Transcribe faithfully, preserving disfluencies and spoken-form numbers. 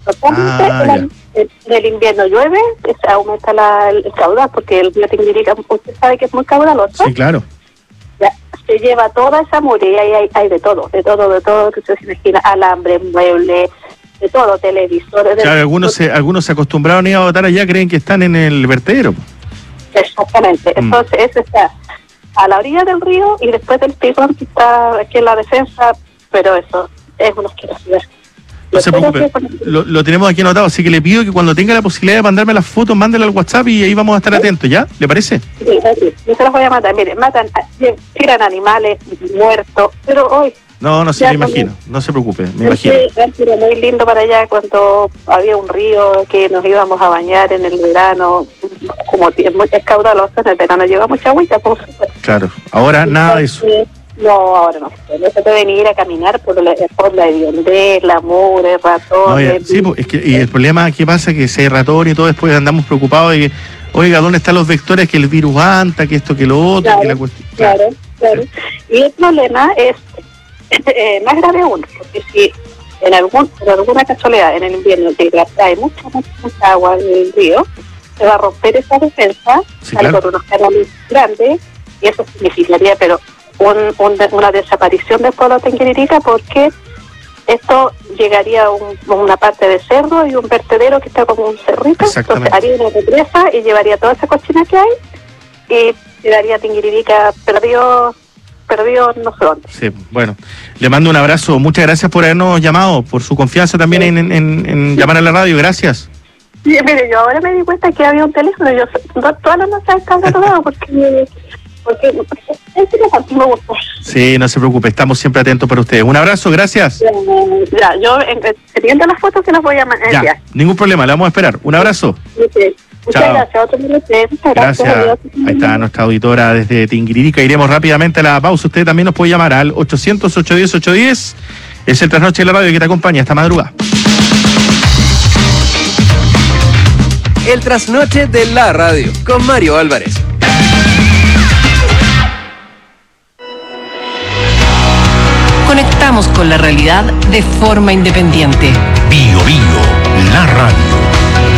Totalmente, Ah, en, el, en el invierno llueve, se aumenta la, el caudal, porque el río Tinguiririca, usted sabe que es muy caudaloso. Sí, claro. Ya, se lleva toda esa mugre y ahí hay, hay de todo, de todo, de todo, que usted se imagina, alambre, muebles, de todo, televisores. Claro, de, algunos se, algunos se acostumbraron a ir a votar allá, creen que están en el vertedero. Exactamente, Mm. entonces eso está a la orilla del río y después del picón que está aquí en la defensa, pero eso es una asquerosidad. No se preocupe, lo, lo tenemos aquí anotado, así que le pido que cuando tenga la posibilidad de mandarme las fotos, mándela al WhatsApp y ahí vamos a estar atentos, ¿ya? ¿Le parece? Sí, así. Yo se los voy a matar, miren, matan, tiran animales muertos, pero hoy... No, no se Ya, me imagino, no se preocupe, me Es imagino. que era sido muy lindo para allá cuando había un río que nos íbamos a bañar en el verano, como es muy caudaloso, en el verano lleva mucha agüita, pues. Claro, ahora nada de eso. No, ahora no, no se puede venir a caminar por la, por la hediondez, la mugre, No, ya, ratones. sí, pues, es que, y el problema que pasa es que si hay ratón y todo, después andamos preocupados de que, oiga, ¿dónde están los vectores? Que el virus anta, que esto, que lo otro, Claro, que la cuestión. claro, claro. Y el problema es eh, más grave aún, porque si en algún por alguna casualidad en el invierno te trae mucha, mucha, mucha agua en el río, se va a romper esa defensa, Sí, sale claro. por unos canales grandes, y eso significaría, pero un, un, una desaparición del pueblo Tinguiririca, porque esto llegaría a un, una parte de cerro y un vertedero que está como un cerrito, Exactamente. entonces haría una represa y llevaría toda esa cochina que hay y quedaría Tinguiririca perdido, perdido no sé dónde. Sí, bueno, le mando un abrazo, muchas gracias por habernos llamado, por su confianza también Sí. en, en, en llamar a la radio, gracias. Sí, mire, yo ahora me di cuenta que había un teléfono, yo to- todas las noches estaba todo porque porque es que me gusta. Sí, no se preocupe, estamos siempre atentos para ustedes. Un abrazo, gracias. Ya, ya, yo en- teniendo las fotos que las voy a ma- enviar. Ya, ningún problema, le vamos a esperar. Un abrazo. Sí. Muchas Chao. gracias, otro minuto. Muchas Gracias. adiós. Ahí está nuestra auditora desde Tinguiririca. Iremos rápidamente a la pausa. Usted también nos puede llamar al ochocientos, ochocientos diez, ochocientos diez. Es el Trasnoche de la Radio que te acompaña esta madrugada. El Trasnoche de la Radio con Mario Álvarez. Conectamos con la realidad de forma independiente. Bio Bio, la radio.